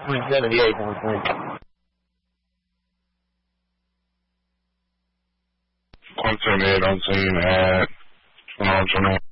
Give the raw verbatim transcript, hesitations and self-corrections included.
three seventy-eight point three. one seventy-eight on scene at twenty-one twenty-one.